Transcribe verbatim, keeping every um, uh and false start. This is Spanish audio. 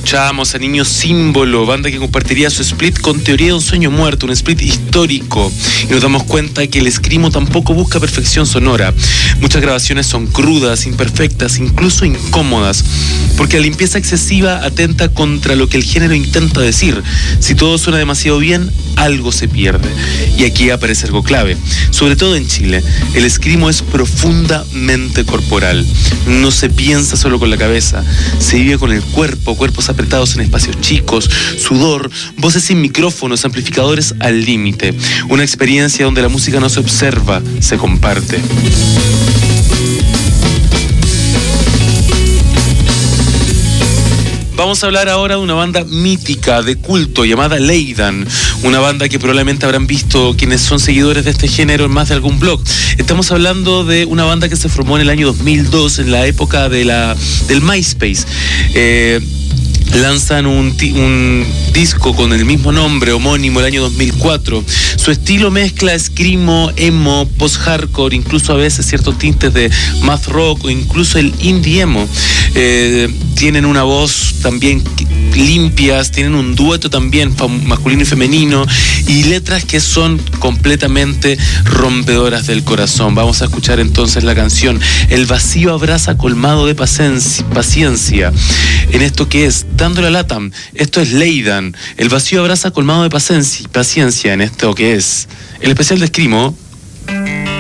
Escuchábamos a Niño Símbolo, banda que compartiría su split con Teoría de un Sueño Muerto, un split histórico. Y nos damos cuenta que el escrimo tampoco busca perfección sonora. Muchas grabaciones son crudas, imperfectas, incluso incómodas, porque la limpieza excesiva atenta contra lo que el género intenta decir. Si todo suena demasiado bien, algo se pierde. Y aquí aparece algo clave. Sobre todo en Chile, el escrimo es profundamente corporal. No se piensa solo con la cabeza, se vive con el cuerpo, cuerpos apretados en espacios chicos, sudor, voces sin micrófonos, amplificadores al límite. Una experiencia donde la música no se observa, se comparte. Vamos a hablar ahora de una banda mítica, de culto, llamada Leydan. Una banda que probablemente habrán visto quienes son seguidores de este género en más de algún blog. Estamos hablando de una banda que se formó en el año dos mil dos, en la época de la, del MySpace. Eh, lanzan un, un disco con el mismo nombre, homónimo, el año dos mil cuatro. Su estilo mezcla screamo, emo, post-hardcore, incluso a veces ciertos tintes de math rock o incluso el indie emo. Eh, tienen una voz también limpias, tienen un dueto también masculino y femenino y letras que son completamente rompedoras del corazón. Vamos a escuchar entonces la canción El vacío abraza colmado de paciencia, en esto que es Dando la lata. Esto es Leydan. El vacío abraza colmado de paciencia, en esto que es el especial de escrimo.